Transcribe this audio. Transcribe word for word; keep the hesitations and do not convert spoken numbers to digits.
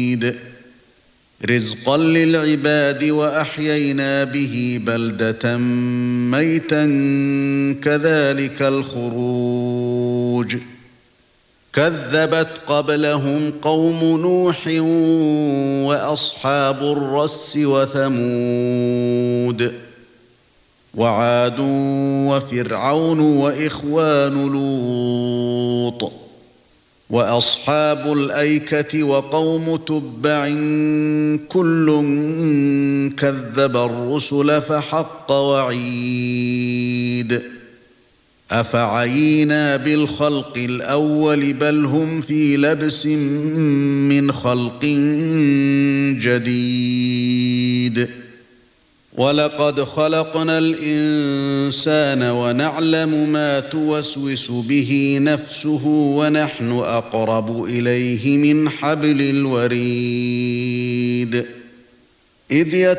حميد رزقا للعباد وأحيينا به بلدة ميتا كذلك الخروج كذبت قبلهم قوم نوح وأصحاب الرس وثمود وعاد وفرعون وإخوان لوط وأصحاب الأيكة وقوم تبع كل كذب الرسل فحق وعيد أفعينا بالخلق الأول بل هم في لبس من خلق جديد ولقد خلقنا الإنسان ونعلم ما توسوس به نفسه ونحن أقرب إليه من حبل الوريد إذ